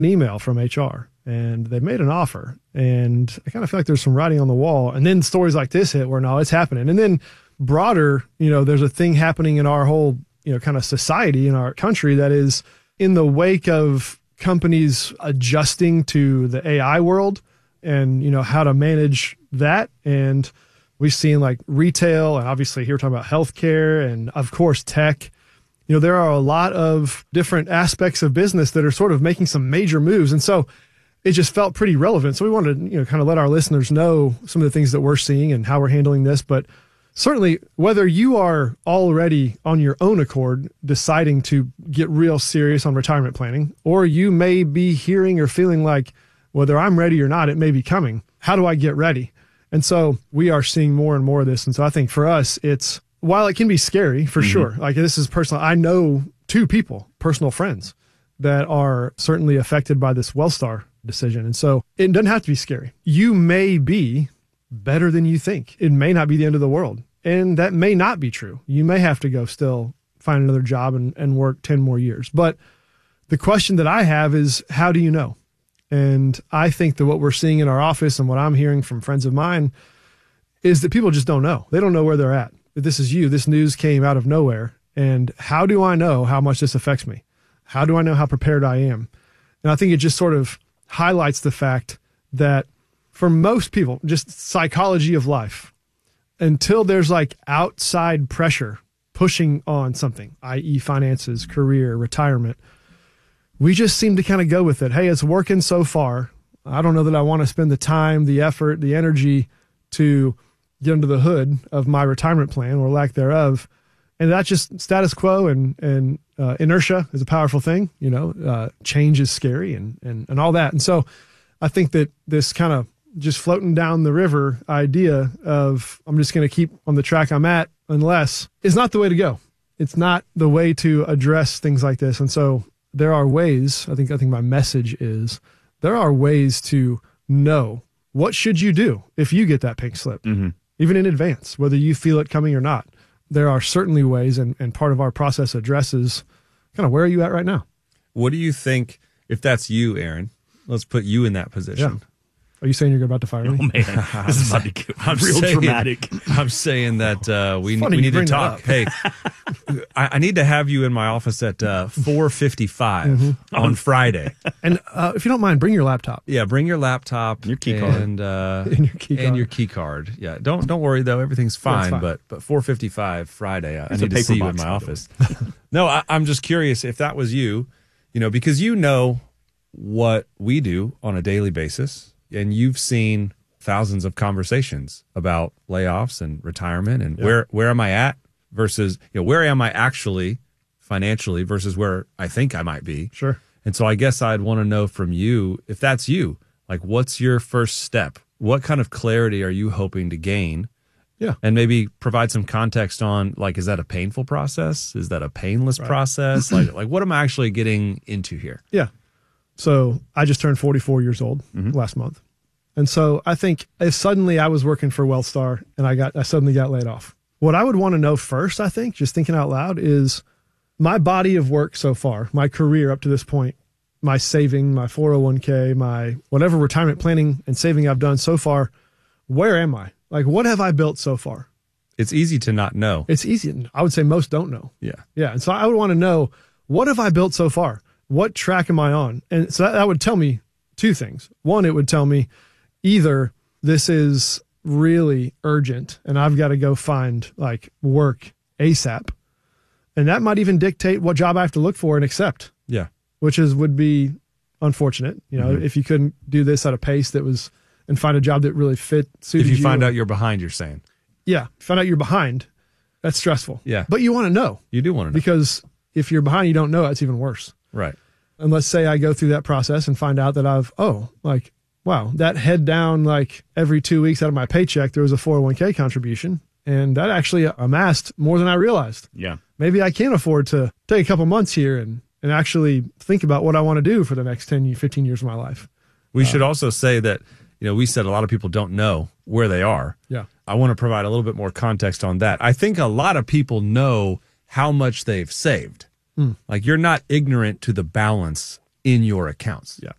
an email from HR and they made an offer. And I kind of feel like there's some writing on the wall. And then stories like this hit where, no, it's happening. And then broader, there's a thing happening in our whole, kind of society in our country that is in the wake of companies adjusting to the AI world and, how to manage that. And we've seen like retail, and obviously here we're talking about healthcare and of course tech. There are a lot of different aspects of business that are sort of making some major moves. And so it just felt pretty relevant. So we wanted to, kind of let our listeners know some of the things that we're seeing and how we're handling this. But certainly, whether you are already on your own accord deciding to get real serious on retirement planning, or you may be hearing or feeling like, whether I'm ready or not, it may be coming. How do I get ready? And so we are seeing more and more of this. And so I think for us, while it can be scary for sure, like this is personal. I know 2 people, personal friends, that are certainly affected by this WellStar decision. And so it doesn't have to be scary. You may be better than you think. It may not be the end of the world. And that may not be true. You may have to go still find another job and work 10 more years. But the question that I have is, how do you know? And I think that what we're seeing in our office and what I'm hearing from friends of mine is that people just don't know. They don't know where they're at. This is you. This news came out of nowhere. And how do I know how much this affects me? How do I know how prepared I am? And I think it just sort of highlights the fact that for most people, just psychology of life, until there's like outside pressure pushing on something, i.e. finances, career, retirement, we just seem to kind of go with it. Hey, it's working so far. I don't know that I want to spend the time, the effort, the energy to get under the hood of my retirement plan or lack thereof. And that's just status quo, and inertia is a powerful thing. Change is scary and all that. And so I think that this kind of just floating down the river idea of I'm just going to keep on the track I'm at unless is not the way to go. It's not the way to address things like this. And so there are ways, I think my message is there are ways to know what should you do if you get that pink slip, even in advance, whether you feel it coming or not. There are certainly ways, and part of our process addresses kind of where are you at right now? What do you think, if that's you, Aaron, let's put you in that position. Yeah. Are you saying you're about to fire me? Oh, man. This is about to get real dramatic. I'm saying that we need to talk. Hey, I need to have you in my office at 4:55 on Friday. And if you don't mind, bring your laptop. Yeah, bring your laptop. Your key card. And your key card. Yeah, don't worry, though. Everything's fine. But 4:55 Friday, I need to see you in my office. No, I'm just curious if that was you, because what we do on a daily basis. And you've seen thousands of conversations about layoffs and retirement and where am I at versus, where am I actually financially versus where I think I might be. Sure. And so I guess I'd want to know from you, if that's you, like what's your first step? What kind of clarity are you hoping to gain? Yeah. And maybe provide some context on, like, is that a painful process? Is that a painless process? like what am I actually getting into here? Yeah. So I just turned 44 years old last month. And so I think if suddenly I was working for WellStar and I suddenly got laid off, what I would want to know first, I think, just thinking out loud, is my body of work so far, my career up to this point, my saving, my 401k, my whatever retirement planning and saving I've done so far, where am I? Like, what have I built so far? It's easy to not know. It's easy. I would say most don't know. Yeah. Yeah. And so I would want to know, what have I built so far? What track am I on? And so that would tell me 2 things. One, it would tell me either this is really urgent and I've got to go find like work ASAP. And that might even dictate what job I have to look for and accept. Yeah. Which would be unfortunate. If you couldn't do this at a pace that was, and find a job that really suited you. If you find out you're behind, you're saying. Yeah. Find out you're behind. That's stressful. Yeah. But you want to know. You do want to know. Because if you're behind, you don't know, it's even worse. Right. And let's say I go through that process and find out that wow, that head down, like every 2 weeks out of my paycheck, there was a 401k contribution. And that actually amassed more than I realized. Yeah. Maybe I can afford to take a couple months here and actually think about what I want to do for the next 10, 15 years of my life. We should also say that, we said a lot of people don't know where they are. Yeah. I want to provide a little bit more context on that. I think a lot of people know how much they've saved. Like, you're not ignorant to the balance in your accounts. Yeah.